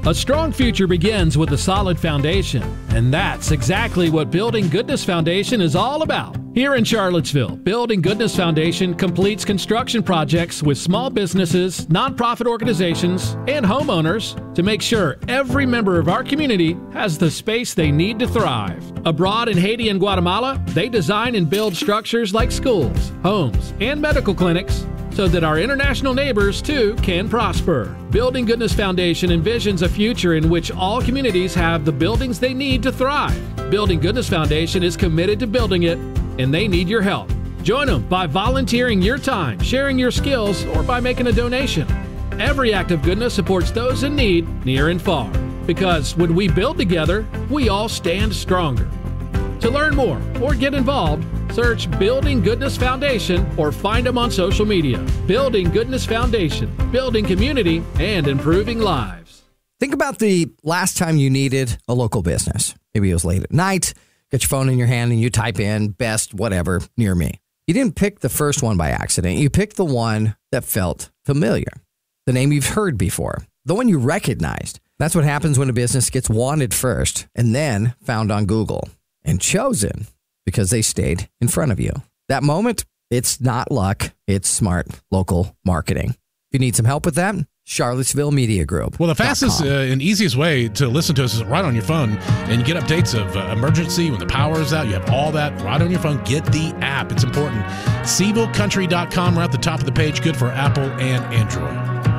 A strong future begins with a solid foundation, and that's exactly what Building Goodness Foundation is all about. Here in Charlottesville, Building Goodness Foundation completes construction projects with small businesses, nonprofit organizations, and homeowners to make sure every member of our community has the space they need to thrive. Abroad in Haiti and Guatemala, they design and build structures like schools, homes, and medical clinics so that our international neighbors, too, can prosper. Building Goodness Foundation envisions a future in which all communities have the buildings they need to thrive. Building Goodness Foundation is committed to building it, and they need your help. Join them by volunteering your time, sharing your skills, or by making a donation. Every act of goodness supports those in need, near and far. Because when we build together, we all stand stronger. To learn more or get involved, search Building Goodness Foundation or find them on social media. Building Goodness Foundation, building community and improving lives. Think about the last time you needed a local business. Maybe it was late at night, get your phone in your hand and you type in best whatever near me. You didn't pick the first one by accident. You picked the one that felt familiar, the name you've heard before, the one you recognized. That's what happens when a business gets wanted first and then found on Google and chosen because they stayed in front of you. That moment, it's not luck, it's smart local marketing. If you need some help with that, Charlottesville Media Group. Well, the fastest and easiest way to listen to us is right on your phone, and you get updates of emergency when the power is out. You have all that right on your phone. Get the app. It's important. SeavilCountry.com, right at the top of the page, good for Apple and Android.